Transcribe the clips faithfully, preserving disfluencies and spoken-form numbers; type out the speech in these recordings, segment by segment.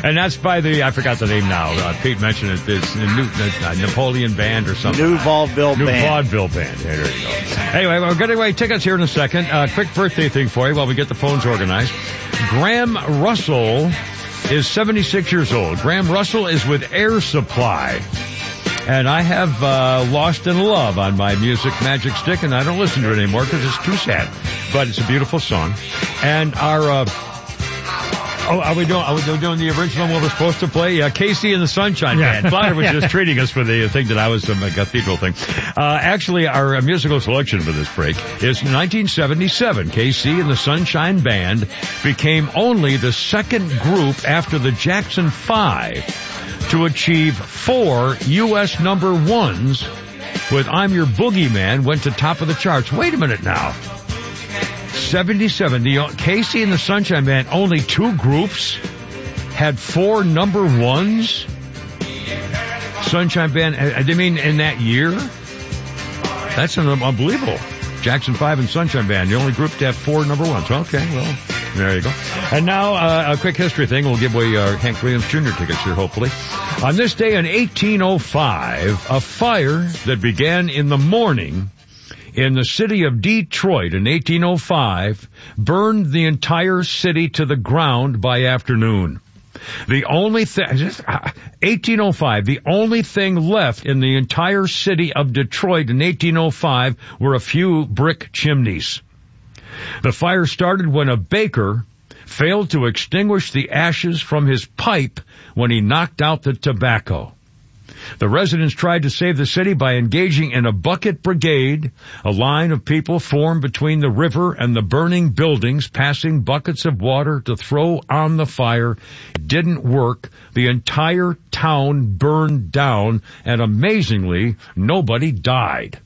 And that's by the, I forgot the name now. Uh, Pete mentioned it. It's the New, uh, Napoleon Band or something. New Vaudeville New Band. New Vaudeville Band. There, there you go. Anyway, we're getting away tickets here in a second. Uh, quick birthday thing for you while we get the phones organized. Graham Russell is seventy-six years old. Graham Russell is with Air Supply. And I have uh Lost in Love on my Music Magic Stick, and I don't listen to it anymore because it's too sad. But it's a beautiful song. And our... uh Oh, are we doing, are we doing the original what we're supposed to play? Uh, Casey and the Sunshine yeah. Band. Flounder was just treating us for the thing that I was, um, a cathedral thing. Uh, actually, our uh, musical selection for this break is nineteen seventy-seven. Casey and the Sunshine Band became only the second group after the Jackson Five to achieve four U S number ones with I'm Your Boogeyman went to top of the charts. Wait a minute now. seventy-seven. The Casey and the Sunshine Band, only two groups had four number ones. Sunshine Band, I mean, in that year? That's unbelievable. Jackson five and Sunshine Band, the only group to have four number ones. Okay, well, there you go. And now, uh, a quick history thing. We'll give away our Hank Williams Junior tickets here, hopefully. On this day in eighteen oh five, a fire that began in the morning in the city of Detroit in eighteen oh five burned the entire city to the ground by afternoon. The only thing, eighteen oh five, the only thing left in the entire city of Detroit in eighteen oh five were a few brick chimneys. The fire started when a baker failed to extinguish the ashes from his pipe when he knocked out the tobacco. The residents tried to save the city by engaging in a bucket brigade. A line of people formed between the river and the burning buildings, passing buckets of water to throw on the fire. It didn't work. The entire town burned down, and amazingly, nobody died.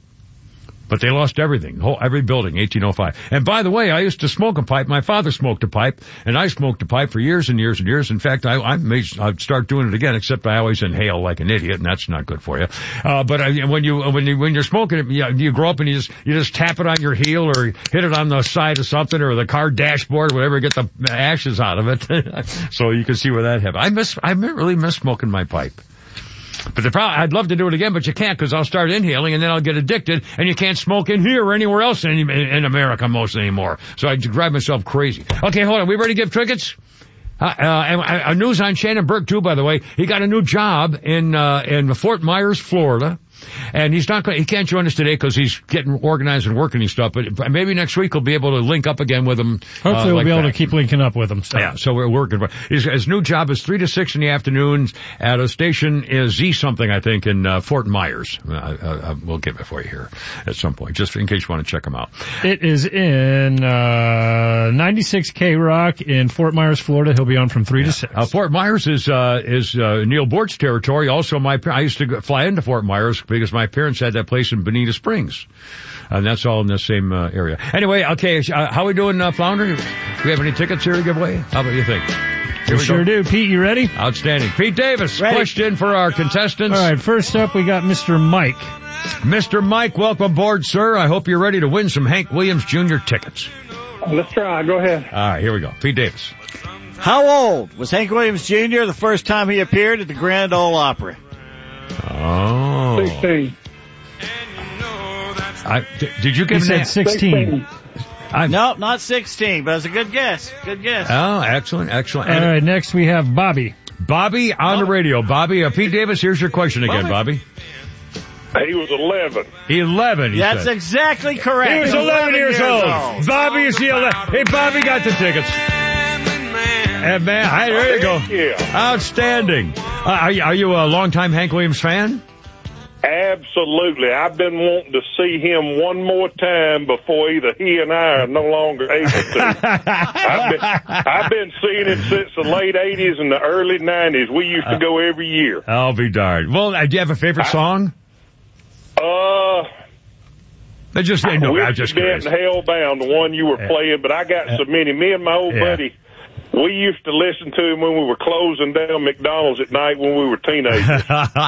But they lost everything, whole, every building, eighteen oh five. And by the way, I used to smoke a pipe. My father smoked a pipe, and I smoked a pipe for years and years and years. In fact, I, I may I'd start doing it again, except I always inhale like an idiot, and that's not good for you. Uh, but I, when you when you when you're smoking it, you, you grow up and you just you just tap it on your heel or hit it on the side of something or the car dashboard, whatever, get the ashes out of it. So you can see where that happened. I miss I really miss smoking my pipe. But the problem, I'd love to do it again, but you can't because I'll start inhaling and then I'll get addicted, and you can't smoke in here or anywhere else in, in America most anymore. So I drive myself crazy. Okay, hold on. We ready to give tickets? Uh, uh, and uh, news on Shannon Burke too, by the way. He got a new job in, uh, in Fort Myers, Florida. And he's not going he can't join us today because he's getting organized and working and stuff, but maybe next week we'll be able to link up again with him. Hopefully uh, we'll like be able that. to keep linking up with him. So. Yeah, so we're working. His, his new job is three to six in the afternoons at a station is Z something, I think, in uh, Fort Myers. Uh, uh, we'll get it for you here at some point, just in case you want to check him out. It is in uh ninety-six K Rock in Fort Myers, Florida. He'll be on from three yeah. to six. Uh, Fort Myers is uh is uh, Neil Bort's territory. Also, my I used to go, fly into Fort Myers because my parents had that place in Bonita Springs. And that's all in the same uh, area. Anyway, okay, uh, how we doing, uh, Flounder? Do we have any tickets here to give away? How about you think? We, we sure go. do. Pete, you ready? Outstanding. Pete Davis, ready. Question for our contestants. All right, first up we got Mister Mike. Mister Mike, welcome aboard, sir. I hope you're ready to win some Hank Williams Junior tickets. Let's try. Go ahead. All right, here we go. Pete Davis. How old was Hank Williams Junior the first time he appeared at the Grand Ole Opry? Oh. sixteen. I, d- did you give he him said sixteen. I'm, no, not sixteen, but it's a good guess. Good guess. Oh, excellent, excellent. All right, next we have Bobby. Bobby on Bobby. the radio. Bobby, uh, Pete Davis, here's your question again, Bobby. Bobby. He was eleven. eleven, he That's said. exactly correct. He was eleven years, years old. old. Bobby is the eleven. Hey, Bobby got the tickets. And man, hey, there you go. Yeah. Outstanding. Uh, are, you, are you a longtime Hank Williams fan? Absolutely. I've been wanting to see him one more time before either he and I are no longer able to. I've been, I've been seeing him since the late eighties and the early nineties. We used to go every year. I'll be darned. Well, uh, do you have a favorite I, song? Uh... I just, I know, Whiskey I'm just Bent curious. and Hellbound, the one you were playing, but I got so many. Me and my old yeah. buddy We used to listen to him when we were closing down McDonald's at night when we were teenagers.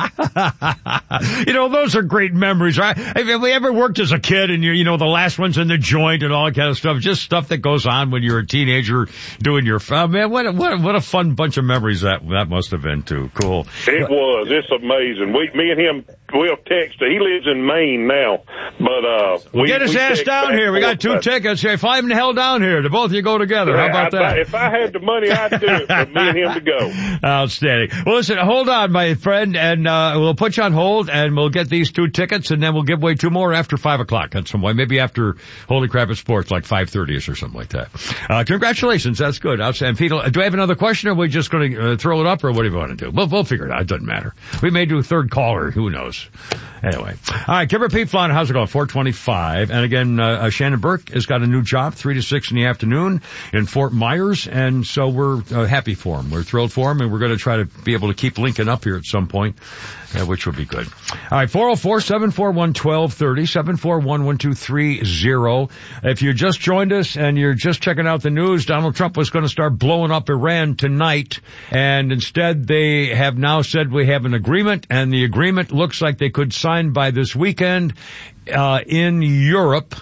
You know, those are great memories, right? If we ever worked as a kid and you're, you know, the last one's in the joint and all that kind of stuff, just stuff that goes on when you're a teenager doing your, oh, man, what a, what a, what a fun bunch of memories that, that must have been too. Cool. It was. It's amazing. We, me and him, we'll text. He lives in Maine now, but, uh, we get his we ass down here. We got two tickets. Hey, fly him the hell down here. The both of you go together. How about I, that? If I had the money, I'd do it for me and him to go. Outstanding. Well, listen, hold on, my friend, and uh we'll put you on hold, and we'll get these two tickets, and then we'll give away two more after five o'clock at some point. Maybe after Holy Crap at Sports, like five thirty-ish or something like that. Uh Congratulations. That's good. Outstanding. Pete, do I have another question, or are we just going to uh, throw it up, or what do you want to do? We'll, we'll figure it out. It doesn't matter. We may do a third caller. Who knows? Anyway. All right, Kimber Pete Flon, how's it going? four twenty-five. And again, uh, Shannon Burke has got a new job, three to six in the afternoon in Fort Myers, and so we're uh, happy for him. We're thrilled for him, and we're going to try to be able to keep linking up here at some point, uh, which would be good. All right, four oh four, seven four one, one two three oh, seven four one, one two three oh. If you just joined us and you're just checking out the news, Donald Trump was going to start blowing up Iran tonight, and instead they have now said we have an agreement, and the agreement looks like they could sign by this weekend uh in Europe.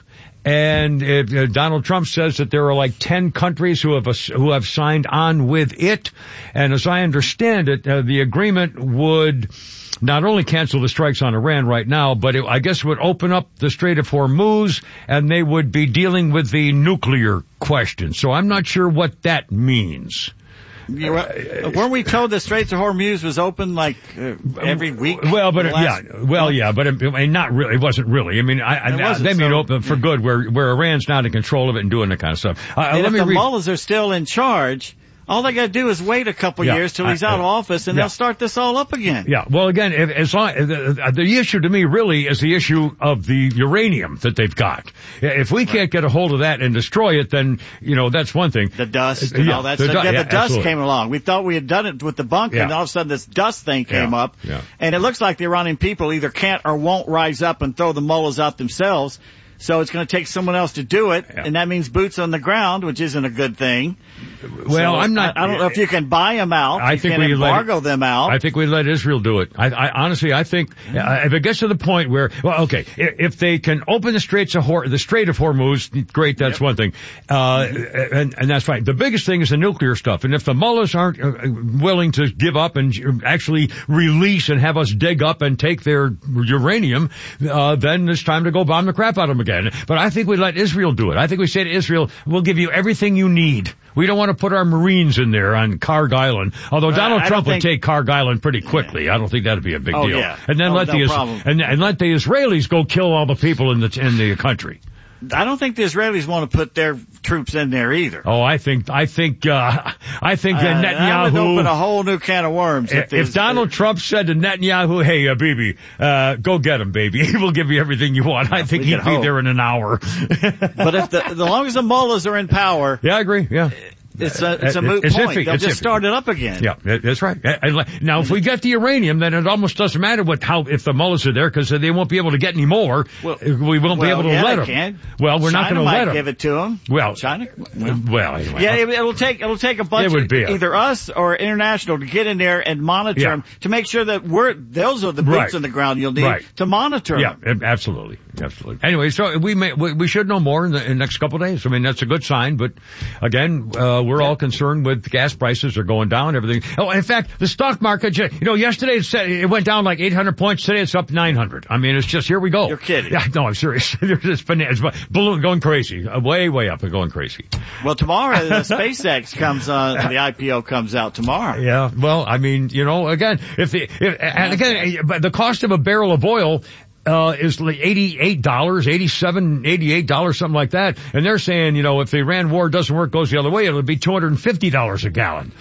And uh, Donald Trump says that there are like ten countries who have uh, who have signed on with it. And as I understand it, uh, the agreement would not only cancel the strikes on Iran right now, but it, I guess would open up the Strait of Hormuz, and they would be dealing with the nuclear question. So I'm not sure what that means. You were, weren't we told the Straits of Hormuz was open like uh, every week? Well, but it, yeah, well, yeah, but it, it, not really. It wasn't really. I mean, I, I they mean so, open for good, where where Iran's not in control of it and doing that kind of stuff. Uh, and let if me the read. mullahs are still in charge, all they got to do is wait a couple yeah, years till he's I, out of office, and yeah. they'll start this all up again. Yeah. Well, again, if, as long, the, the issue to me really is the issue of the uranium that they've got. If we can't get a hold of that and destroy it, then you know that's one thing. The dust and yeah, all that the stuff. Du- yeah, yeah, the dust absolutely. came along. We thought we had done it with the bunker, yeah. and all of a sudden this dust thing came yeah. up. Yeah. And it looks like the Iranian people either can't or won't rise up and throw the mullahs out themselves. So it's going to take someone else to do it, yeah. and that means boots on the ground, which isn't a good thing. Well, so I'm not. I, I don't know if you can buy them out. I you think can we embargo let, them out. I think we let Israel do it. I, I honestly, I think uh, if it gets to the point where, well, okay, if, if they can open the Straits of Hor- the Strait of Hormuz, great, that's yep. one thing, uh, and, and that's fine. The biggest thing is the nuclear stuff, and if the mullahs aren't uh, willing to give up and actually release and have us dig up and take their uranium, uh, then it's time to go bomb the crap out of them again. But I think we let Israel do it. I think we say to Israel, we'll give you everything you need. We don't want to put our Marines in there on Karg Island. Although Donald I Trump think, would take Karg Island pretty quickly. Yeah. I don't think that'd be a big oh, deal. Yeah. And then oh, let no the and, and let the Israelis go kill all the people in the in the country. I don't think the Israelis want to put their troops in there either. Oh, I think, I think, uh, I think that uh, Netanyahu. That would open a whole new can of worms. If, if, if Donald uh, Trump said to Netanyahu, hey, uh, Bibi, uh, go get him, baby. He will give you everything you want. I think he'd be hope. there in an hour. But if the, the long as the mullahs are in power. Yeah, I agree. Yeah. It's a, it's a moot it's point. Iffy. They'll it's just iffy. start it up again. Yeah, that's right. Now, if we get the uranium, then it almost doesn't matter what how if the mullahs are there, because they won't be able to get any more. Well, we won't well, be able to yeah, let they them. Can. Well, we're China not going to might let them. give it to them. Well, China. Well, well anyway. Yeah, it, it'll take it'll take a bunch it would of be a, either us or international to get in there and monitor yeah. them to make sure that we're those are the boots right. on the ground you'll need right. to monitor yeah, them. Yeah, absolutely, absolutely. Anyway, so we may we, we should know more in the, in the next couple of days. I mean, that's a good sign. But again, uh, we're yeah. all concerned with gas prices are going down. Everything. Oh, in fact, the stock market. You know, yesterday it, said it went down like eight hundred points. Today it's up nine hundred. I mean, it's just here we go. You're kidding? Yeah, no, I'm serious. It's bananas, balloon going crazy, way way up and going crazy. Well, tomorrow the SpaceX comes on. The I P O comes out tomorrow. Yeah. Well, I mean, you know, again, if the if, and again, the cost of a barrel of oil. Uh, is like eighty-eight dollars, eighty-seven, eighty-eight dollars, something like that. And they're saying, you know, if the Iran war doesn't work, goes the other way, it'll be two hundred fifty dollars a gallon.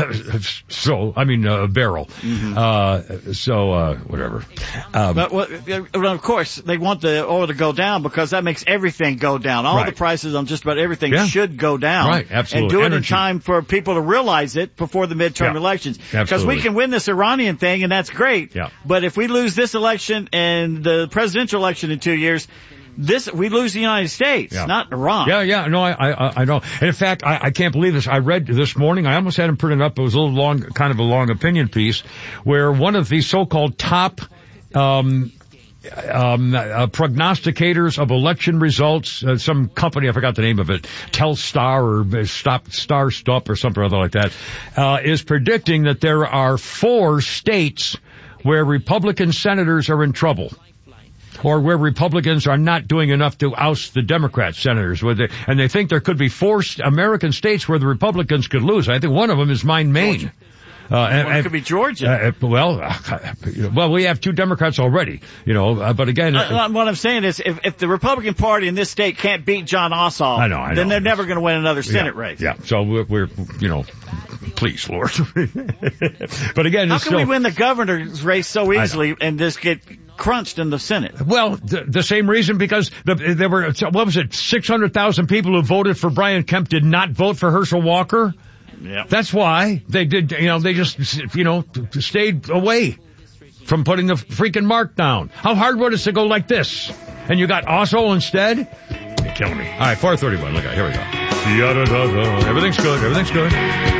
so, I mean, a barrel. Mm-hmm. Uh, so, uh, whatever. Um, but, well, of course, they want the oil to go down because that makes everything go down. All right. the prices on just about everything yeah. should go down. Right, absolutely. And do it Energy. in time for people to realize it before the midterm yeah. elections. Because we can win this Iranian thing, and that's great. Yeah. But if we lose this election and the presidential election in two years, this, we lose the United States, Yeah. not Iran. Yeah, yeah, no, I, I, I know. And in fact, I, I can't believe this. I read this morning, I almost had him printed up. It was a little long, kind of a long opinion piece where one of the so-called top, um, um, uh, prognosticators of election results, uh, some company, I forgot the name of it, Telstar or Stop, Star Stop or something or other like that, uh, is predicting that there are four states where Republican senators are in trouble, or where Republicans are not doing enough to oust the Democrat senators. Where they, and they think there could be four American states where the Republicans could lose. I think one of them is mine, Maine. Uh, and, Well, it could be Georgia. Uh, well, uh, well, we have two Democrats already, you know, uh, but again. Uh, what I'm saying is, if, if the Republican Party in this state can't beat John Ossoff, I know, I know. then they're never going to win another Senate yeah, race. Yeah, so we're, we're, you know, please, Lord. But again, How it's can still, we win the governor's race so easily and just get crunched in the Senate? Well, the, the same reason, because the, there were, what was it, six hundred thousand people who voted for Brian Kemp did not vote for Herschel Walker. Yeah. That's why they did, you know, they just, you know, stayed away from putting the freaking mark down. How hard was it to go like this? And you got Osso instead? You're killing me. All right, four thirty-one. Look, here we go. Everything's good. Everything's good.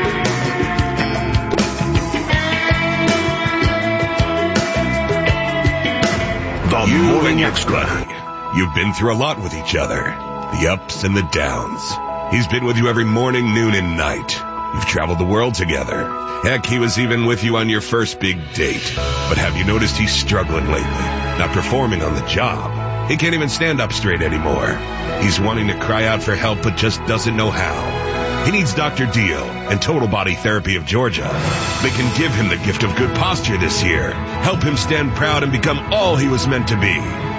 The Morning Extra. You've been through a lot with each other. The ups and the downs. He's been with you every morning, noon, and night. You've traveled the world together. Heck, he was even with you on your first big date. But have you noticed he's struggling lately? Not performing on the job. He can't even stand up straight anymore. He's wanting to cry out for help, but just doesn't know how. He needs Doctor Dio and Total Body Therapy of Georgia. They can give him the gift of good posture this year. Help him stand proud and become all he was meant to be.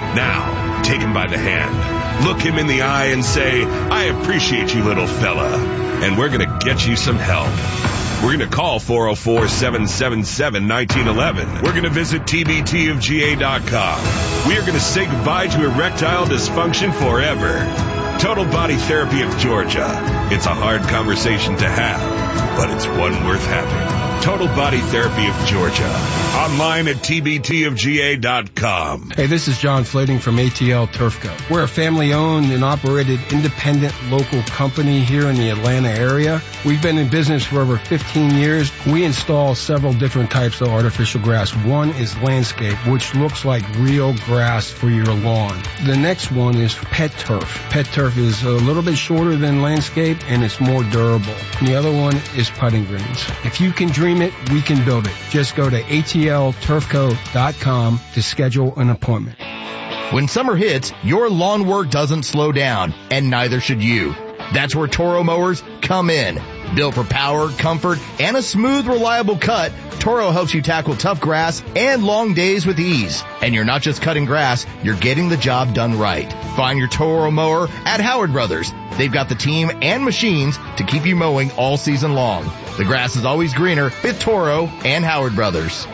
Now, take him by the hand. Look him in the eye and say, I appreciate you, little fella. And we're going to get you some help. We're going to call four oh four, seven seven seven, one nine one one. We're going to visit T B T of G A dot com. We are going to say goodbye to erectile dysfunction forever. Total Body Therapy of Georgia. It's a hard conversation to have, but it's one worth having. Total Body Therapy of Georgia. Online at T B T of G A dot com. Hey, this is John Flating from A T L Turfco. We're a family-owned and operated independent local company here in the Atlanta area. We've been in business for over fifteen years. We install several different types of artificial grass. One is landscape, which looks like real grass for your lawn. The next one is pet turf. Pet turf is a little bit shorter than landscape, and it's more durable. And the other one is putting greens. If you can dream it, we can build it. Just go to A T L turfco dot com to schedule an appointment. When summer hits, your lawn work doesn't slow down, and neither should you. That's where Toro mowers come in. Built for power, comfort, and a smooth, reliable cut, Toro helps you tackle tough grass and long days with ease. And you're not just cutting grass, you're getting the job done right. Find your Toro mower at Howard Brothers. They've got the team and machines to keep you mowing all season long. The grass is always greener with Toro and Howard Brothers.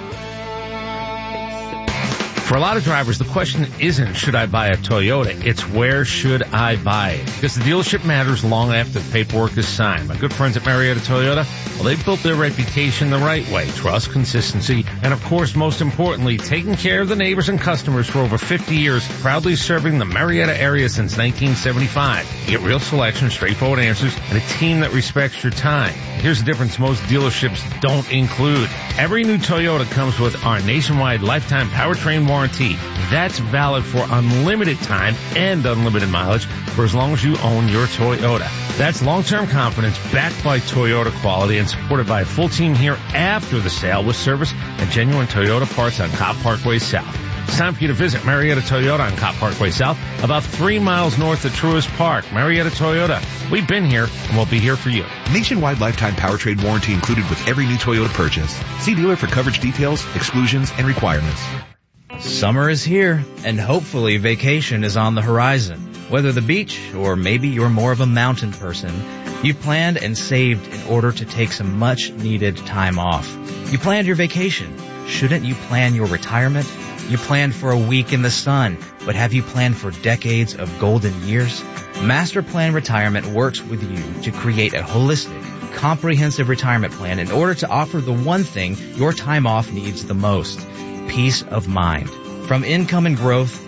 For a lot of drivers, the question isn't, should I buy a Toyota? It's, where should I buy it? Because the dealership matters long after the paperwork is signed. My good friends at Marietta Toyota, well, they've built their reputation the right way. Trust, consistency, and of course, most importantly, taking care of the neighbors and customers for over fifty years, proudly serving the Marietta area since nineteen seventy-five. You get real selection, straightforward answers, and a team that respects your time. Here's the difference most dealerships don't include. Every new Toyota comes with our nationwide lifetime powertrain warranty. That's valid for unlimited time and unlimited mileage for as long as you own your Toyota. That's long-term confidence backed by Toyota quality and supported by a full team here after the sale with service and genuine Toyota parts on Cobb Parkway South. It's time for you to visit Marietta Toyota on Cobb Parkway South, about three miles north of Truist Park. Marietta Toyota. We've been here, and we'll be here for you. Nationwide lifetime powertrain warranty included with every new Toyota purchase. See dealer for coverage details, exclusions, and requirements. Summer is here, and hopefully vacation is on the horizon. Whether the beach, or maybe you're more of a mountain person, you've planned and saved in order to take some much-needed time off. You planned your vacation. Shouldn't you plan your retirement? You planned for a week in the sun, but have you planned for decades of golden years? Master Plan Retirement works with you to create a holistic, comprehensive retirement plan in order to offer the one thing your time off needs the most: peace of mind. From income and growth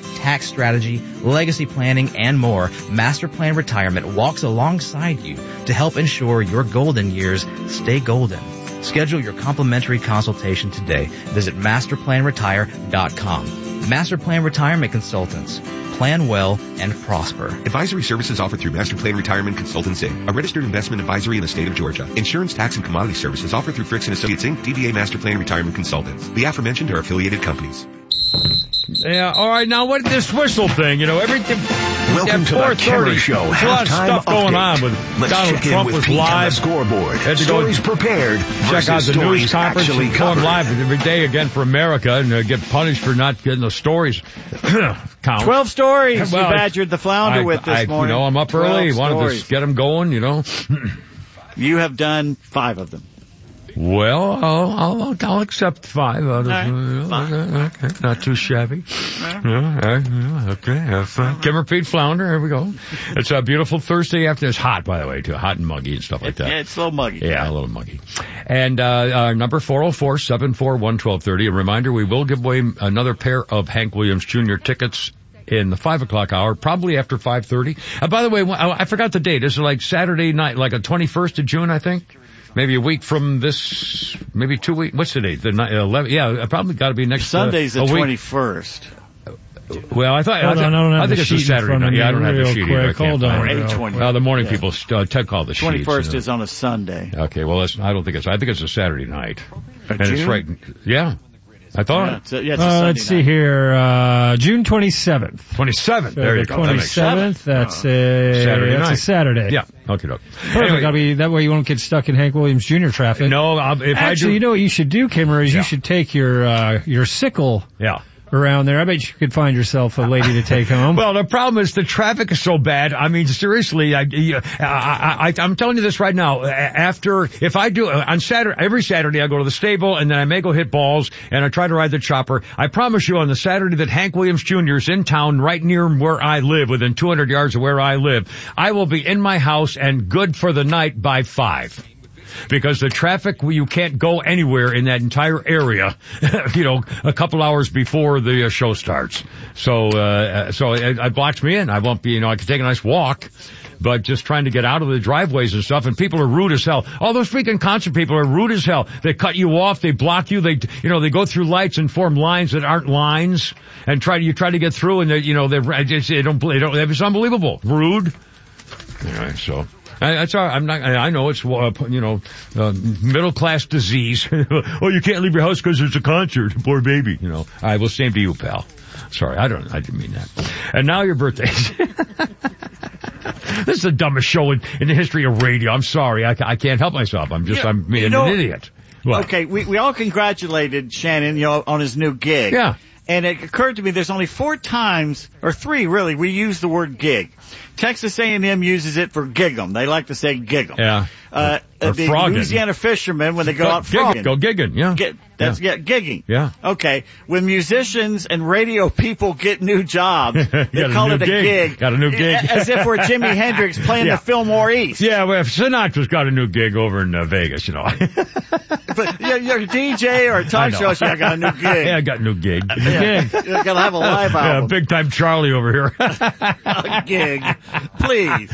tax strategy, legacy planning, and more, Master Plan Retirement walks alongside you to help ensure your golden years stay golden. Schedule your complimentary consultation today. Visit master plan retire dot com. Master Plan Retirement Consultants. Plan well and prosper. Advisory services offered through Master Plan Retirement Consultants, Incorporated, a registered investment advisory in the state of Georgia. Insurance, tax, and commodity services offered through Fricks and Associates, Incorporated, D B A Master Plan Retirement Consultants. The aforementioned are affiliated companies. Yeah, all right, now what this whistle thing, you know, everything. Welcome to the Camera Show. There's a lot of stuff going on with Let's Donald check Trump in with was Pete live. on the scoreboard. Had to Stories go prepared. Check out the news conference and going covered. live every day again for America and uh, get punished for not getting the stories count. Twelve stories Well, you badgered the flounder I, with this I, morning. You know, I'm up early. Wanted stories. to get them going, you know. You have done five of them. Well, I'll, I'll, I'll accept five out of, All right, uh, okay, not too shabby. Yeah, yeah, okay, have fun. Kimmer Pete Flounder, here we go. It's a beautiful Thursday afternoon. It's hot, by the way, too. Hot and muggy and stuff like that. Yeah, it's a little muggy. Yeah, a little muggy. And, uh, our number four oh four, seven four one, one two three oh. A reminder, we will give away another pair of Hank Williams Junior tickets in the five o'clock hour, probably after five thirty. Uh, by the way, I forgot the date. Is it like Saturday night, like a twenty-first of June, I think? Maybe a week from this, maybe two weeks. What's the date? The eleventh. Yeah, probably got to be next. Sunday's uh, the week. twenty-first. Well, I thought. Hold I, on, I don't have I think the it's a sheet in Saturday front of night. me Yeah, I don't have the real sheet quick. either. I can't Hold find on. it. eight twenty. Well, the morning Yeah. people, uh, Ted called the sheet. twenty-first so. is on a Sunday. Okay, well, that's, I don't think it's. I think it's a Saturday night, Of and it's June? right. Yeah, I thought. Yeah, it's a, yeah, it's a Uh, Sunday let's see night. here, uh, June twenty-seventh. twenty-seventh. So There you the go. That makes sense. twenty-seventh, that's a, Saturday that's night. a Saturday. Yeah. Okay, doke. Perfect. Anyway, I mean, that way you won't get stuck in Hank Williams Junior traffic. no, I'll, if Actually, I do, you know what you should do, Kimmer, is Yeah. you should take your, uh, your sickle yeah. around there. I bet you could find yourself a lady to take home. Well, the problem is the traffic is so bad. I mean, seriously, I, I, I, I'm telling you this right now. After, if I do, on Saturday, every Saturday I go to the stable and then I may go hit balls and I try to ride the chopper. I promise you on the Saturday that Hank Williams Junior is in town right near where I live, within two hundred yards of where I live, I will be in my house and good for the night by five. Because the traffic, you can't go anywhere in that entire area, you know, a couple hours before the uh, show starts. So, uh, so it, it blocks me in. I won't be, you know, I can take a nice walk, but just trying to get out of the driveways and stuff, and people are rude as hell. All those freaking concert people are rude as hell. They cut you off, they block you, they, you know, they go through lights and form lines that aren't lines, and try to, you try to get through, and they, you know, they, they don't, they don't, it's unbelievable. Rude. Anyway, so. That's all right. I'm not, I know it's, uh, you know, uh, middle class disease. Oh, you can't leave your house because there's a concert. Poor baby, you know. All right, well, same to you, pal. Sorry, I don't, I didn't mean that. And now your birthdays. This is the dumbest show in, in the history of radio. I'm sorry. I, I can't help myself. I'm just, Yeah, I'm being you know- an idiot. What? Okay, we, we all congratulated Shannon, you know, on his new gig. Yeah. And it occurred to me there's only four times, or three really, we use the word gig. Texas A and M uses it for gig 'em. They like to say gig 'em. Yeah. Uh, Or the frogging. Louisiana fishermen, when they go Go- out gigging. frogging. Go gigging, yeah. Get, that's, yeah. gigging. Yeah. Okay. When musicians and radio people get new jobs, they Got a call new it a gig. gig. Got a new gig. As if we're Jimi Hendrix playing Yeah. the Fillmore East. Yeah, well, if Sinatra's got a new gig over in uh, Vegas, you know. But you're, you're a D J or a I talk know. show, so I got a new gig. Yeah, I got a new gig. Yeah. You gotta have a live Yeah, album. big time Charlie over here. A gig. Please.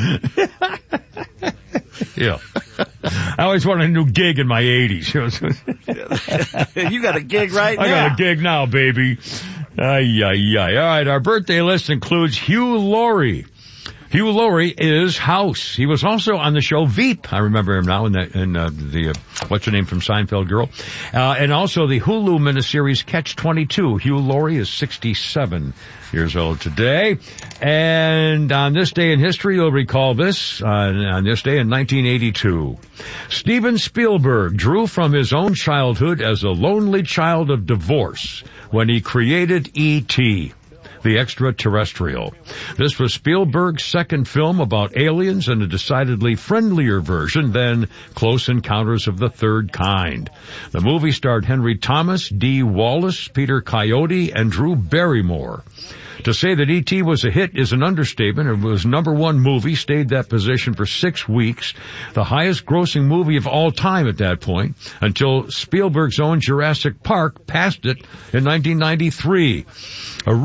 Yeah. I always wanted a new gig in my eighties. You got a gig right now. I got a gig now, baby. Ay, ay, ay. All right, our birthday list includes Hugh Laurie. Hugh Laurie is House. He was also on the show Veep. I remember him now in the, in uh, the, uh, what's her name from Seinfeld Girl. Uh, and also the Hulu miniseries Catch twenty-two. Hugh Laurie is sixty-seven years old today. And on this day in history, you'll recall this, uh, on this day in nineteen eighty-two. Steven Spielberg drew from his own childhood as a lonely child of divorce when he created E T the Extraterrestrial. This was Spielberg's second film about aliens and a decidedly friendlier version than Close Encounters of the Third Kind. The movie starred Henry Thomas, Dee Wallace, Peter Coyote, and Drew Barrymore. To say that E T was a hit is an understatement. It was number one movie, stayed that position for six weeks, the highest grossing movie of all time at that point, until Spielberg's own Jurassic Park passed it in nineteen ninety-three. Originally,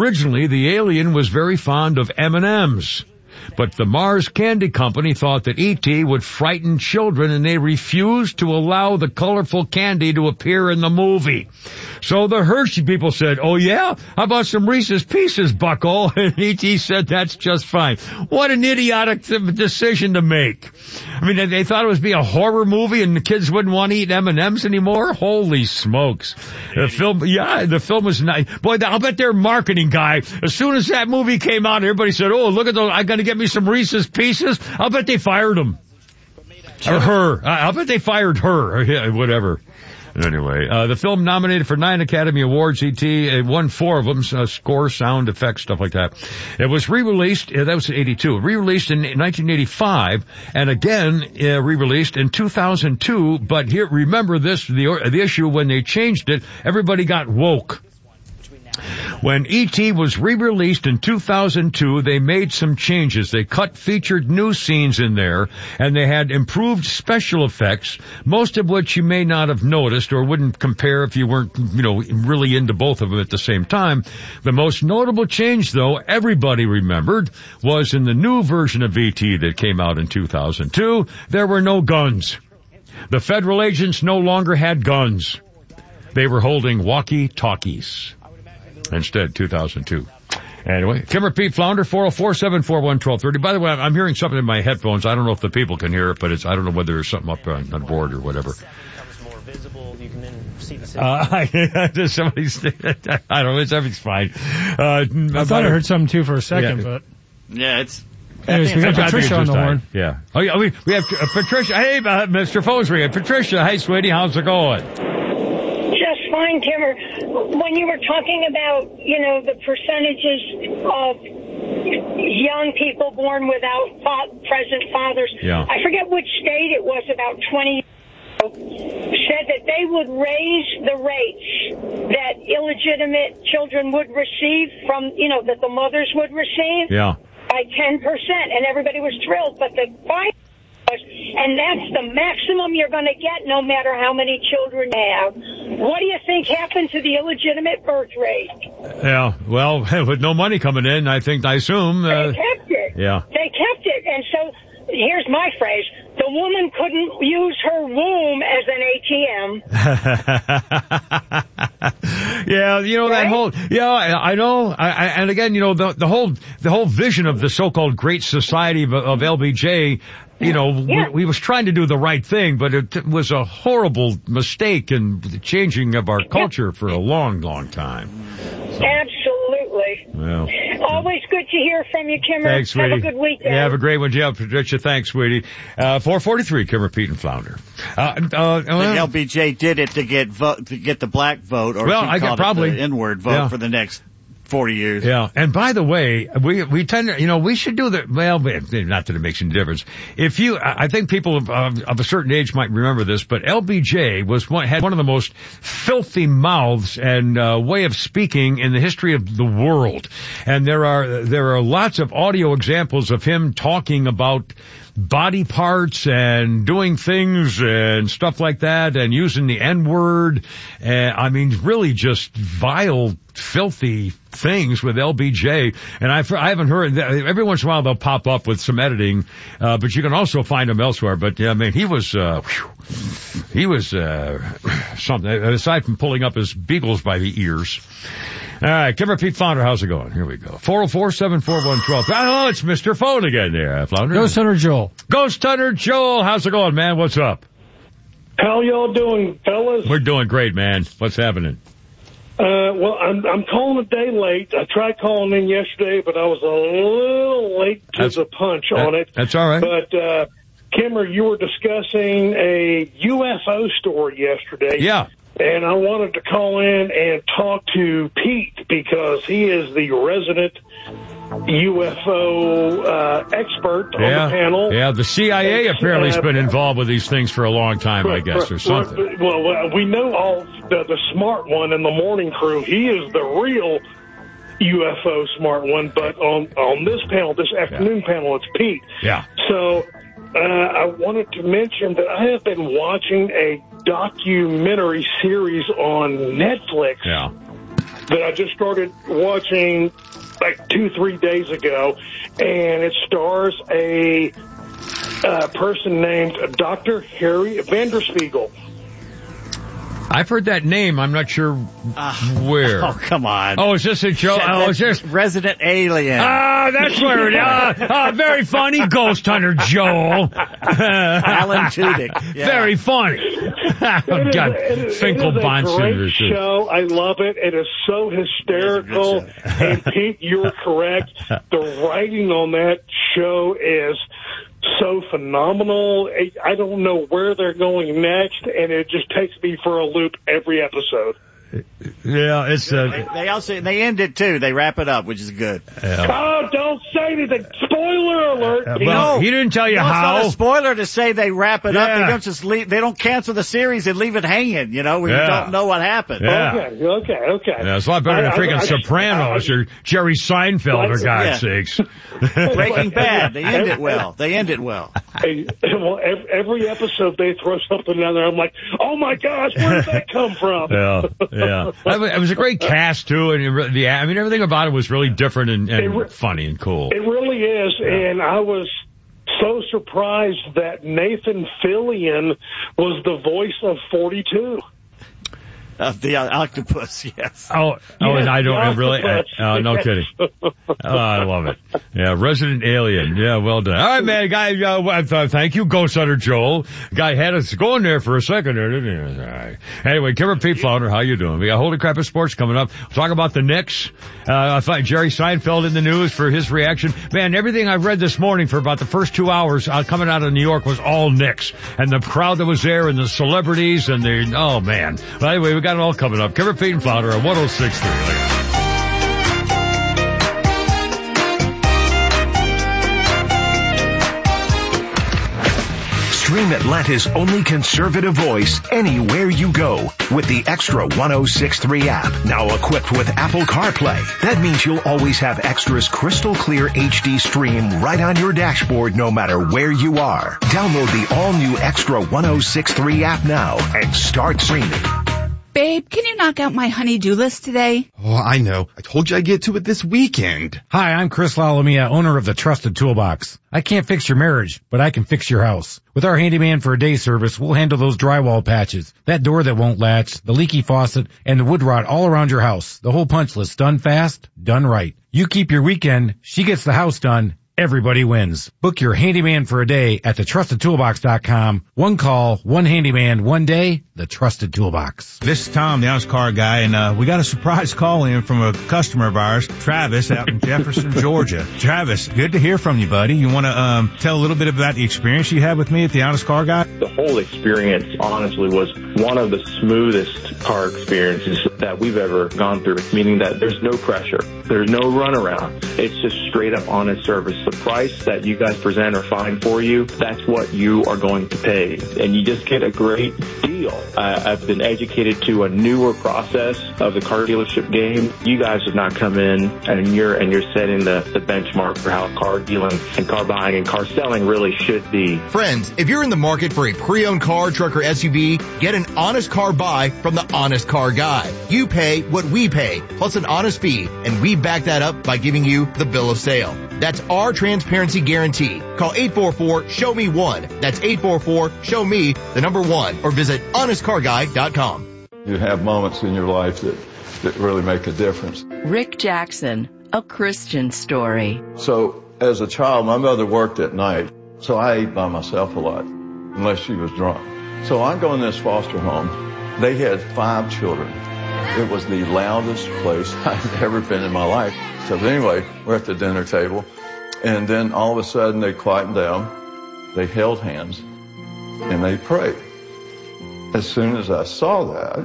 the alien was very fond of M and M's. But the Mars Candy Company thought that E T would frighten children, and they refused to allow the colorful candy to appear in the movie. So the Hershey people said, oh yeah? How about some Reese's Pieces, bucko? And E T said, that's just fine. What an idiotic decision to make. I mean, they thought it was be a horror movie and the kids wouldn't want to eat M and M's anymore? Holy smokes. The film, yeah, the film was nice. Boy, I'll bet their marketing guy, as soon as that movie came out, everybody said, oh, look at those, I'm going to get me some Reese's Pieces. I'll bet they fired him. Or her. I'll bet they fired her, or whatever. Anyway, uh, the film nominated for nine Academy Awards. E T uh, won four of them, uh, score, sound effects, stuff like that. It was re-released, uh, that was in eighty-two, re-released in nineteen eighty-five, and again, uh, re-released in two thousand two, but here, remember this, the, the issue when they changed it, everybody got woke. When E T was re-released in two thousand two, they made some changes. They cut featured new scenes in there, and they had improved special effects, most of which you may not have noticed or wouldn't compare if you weren't, you know, really into both of them at the same time. The most notable change, though, everybody remembered, was in the new version of E T that came out in two thousand two, there were no guns. The federal agents no longer had guns. They were holding walkie-talkies. Instead, two thousand two. Anyway, Kimmer Pete Flounder, four oh four, seven four one, one two three oh. By the way, I'm hearing something in my headphones. I don't know if the people can hear it, but it's, I don't know whether there's something up on, on board or whatever. Uh, somebody's, I don't know, it's, everything's fine. Uh, I thought I heard something too for a second, yeah. but. Yeah, it's. Anyways, we got Patricia on the horn. Yeah. Oh, yeah, we, we have uh, Patricia. Hey, uh, Mister Phone's ringing. Patricia, hey, sweetie, how's it going? Fine, Kimmer. When you were talking about, you know, the percentages of young people born without fa- present fathers, yeah. I forget which state it was, about twenty years ago, said that they would raise the rates that illegitimate children would receive from, you know, that the mothers would receive yeah. by ten percent, and everybody was thrilled. But the fine and that's the maximum you're going to get no matter how many children you have. What do you think happened to the illegitimate birth rate? Yeah, well, with no money coming in, I think, I assume. Uh, they kept it. Yeah. They kept it. And so, here's my phrase. The woman couldn't use her womb as an A T M. Yeah, you know, right? that whole, yeah, I, I know, I, I, and again, you know, the, the whole, the whole vision of the so-called Great Society of, of L B J, you know, yeah. we, we was trying to do the right thing, but it was a horrible mistake in the changing of our culture yeah. for a long, long time. So. Absolutely. Well, always good to hear from you, Kimmer. Thanks, sweetie. Have a good weekend. Yeah, have a great one, yeah, Patricia. Thanks, sweetie. Uh, four forty-three, Kimmer, Pete, and Flounder. Uh, uh, uh, L B J did it to get vote, to get the black vote, or well, she I called get probably it the N-word vote yeah. for the next forty years. Yeah. And by the way, we, we tend to, you know, we should do the, well, not that it makes any difference. If you, I think people of, of, of a certain age might remember this, but L B J was one, had one of the most filthy mouths and, uh, way of speaking in the history of the world. And there are, there are lots of audio examples of him talking about body parts and doing things and stuff like that and using the N-word. And I mean, really just vile, filthy things with L B J. And I, I haven't heard, every once in a while they'll pop up with some editing, uh, but you can also find them elsewhere. But yeah, I mean, he was, uh, whew, he was, uh, something, aside from pulling up his beagles by the ears. All right, Kimmer Pete Flounder, how's it going? Here we go. four oh four, seven four one, one two three oh. Oh, it's Mister Phone again there, Flounder. Ghost Hunter Joel. Ghost Hunter Joel, how's it going, man? What's up? How y'all doing, fellas? We're doing great, man. What's happening? Uh, well, I'm, I'm calling a day late. I tried calling in yesterday, but I was a little late to that's, the punch that, on it. That's all right. But, uh, Kimmer, you were discussing a U F O story yesterday. Yeah. And I wanted to call in and talk to Pete because he is the resident U F O uh, expert on yeah. the panel. Yeah, the C I A apparently has uh, been involved with these things for a long time, I guess, or something. Well, we know all the, the smart one in the morning crew. He is the real U F O smart one, but on, on this panel, this afternoon yeah. panel, it's Pete. Yeah. So uh, I wanted to mention that I have been watching a documentary series on Netflix yeah. that I just started watching like two, three days ago, and it stars a uh, person named Doctor Harry Vanderspiegel. I've heard that name. I'm not sure uh, where. Oh, come on. Oh, is this a joke? Oh, is this Resident Alien? Ah, uh, that's where it is. Uh, uh, very funny, Ghost Hunter Joel. Alan Tudyk. Yeah. Very funny. It God, is, Finkel it is a great too. show. I love it. It is so hysterical. And Pete, you're correct. The writing on that show is so phenomenal. I don't know where they're going next, and it just takes me for a loop every episode. Yeah, it's uh, they, they also they end it too. They wrap it up, which is good. Yeah. Oh, don't say anything! Spoiler alert! Uh, well, no, he didn't tell you no, how. It's not a spoiler to say they wrap it yeah. up. They don't just leave. They don't cancel the series and leave it hanging. You know, where yeah. you don't know what happened. Yeah. Okay, okay, okay. Yeah, it's a lot better than freaking I, I, Sopranos I, I, or Jerry Seinfeld, for God's yeah. sakes. Breaking Bad. They end it well. They end it well. Hey, well, every episode they throw something down there. I'm like, oh my gosh, where did that come from? Yeah, yeah. It was a great cast too, and it, the I mean everything about it was really different and, and re- funny and cool. It really is, yeah. and I was so surprised that Nathan Fillion was the voice of forty-two. Of the uh, octopus, yes. Oh, oh, yes, and I don't really. Uh, uh, no yes. kidding. Oh, I love it. Yeah, Resident Alien. Yeah, well done. All right, man, guy. Uh, uh, thank you, Ghost Hunter Joel. Guy had us going there for a second there, didn't he? All right. Anyway, Kimber Pete Flounder, how you doing? We got Holy Crap of Sports coming up. We'll talk about the Knicks. Uh, I thought Jerry Seinfeld in the news for his reaction. Man, everything I've read this morning for about the first two hours uh, coming out of New York was all Knicks, and the crowd that was there, and the celebrities, and the oh man. But anyway, we got it all coming up. Kimber Pete and Flounder at one oh six point three. Stream Atlanta's only conservative voice anywhere you go with the Extra one oh six point three app. Now equipped with Apple CarPlay. That means you'll always have Extra's crystal clear H D stream right on your dashboard no matter where you are. Download the all-new Extra one oh six point three app now and start streaming. Babe, can you knock out my honey-do list today? Oh, I know. I told you I'd get to it this weekend. Hi, I'm Chris Lalomia, owner of the Trusted Toolbox. I can't fix your marriage, but I can fix your house. With our handyman for a day service, we'll handle those drywall patches, that door that won't latch, the leaky faucet, and the wood rot all around your house. The whole punch list, done fast, done right. You keep your weekend, she gets the house done. Everybody wins. Book your handyman for a day at the trusted toolbox dot com. One call, one handyman, one day, the Trusted Toolbox. This is Tom, the honest car guy, and uh, we got a surprise call in from a customer of ours, Travis, out in Jefferson, Georgia. Travis, good to hear from you, buddy. You want to um, tell a little bit about the experience you had with me at the honest car guy? The whole experience, honestly, was one of the smoothest car experiences that we've ever gone through, meaning that there's no pressure. There's no runaround. It's just straight up honest service. The price that you guys present or find for you, that's what you are going to pay. And you just get a great deal. I, I've been educated to a newer process of the car dealership game. You guys have not come in and you're and you're setting the, the benchmark for how car dealing and car buying and car selling really should be. Friends, if you're in the market for a pre-owned car, truck, or S U V, get an honest car buy from the Honest Car Guy. You pay what we pay, plus an honest fee, and we back that up by giving you the bill of sale. That's our transparency guarantee. Call eight four four, show me one. That's eight four four, show me the number one, or visit honest car guy dot com. You have moments in your life that, that really make a difference. Rick Jackson, a Christian story. So as a child, my mother worked at night, so I ate by myself a lot, unless she was drunk. So I go in this foster home. They had five children. It was the loudest place I've ever been in my life. So anyway, we're at the dinner table, and then all of a sudden they quietened down, they held hands, and they prayed. As soon as I saw that,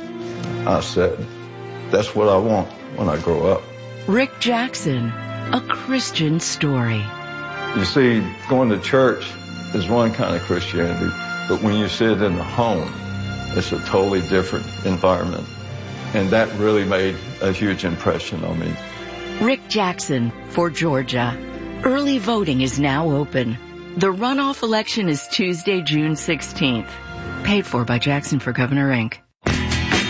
I said, that's what I want when I grow up. Rick Jackson, a Christian story. You see, going to church is one kind of Christianity, but when you sit in the home, it's a totally different environment. And that really made a huge impression on me. Rick Jackson for Georgia. Early voting is now open. The runoff election is Tuesday, June sixteenth. Paid for by Jackson for Governor, Incorporated.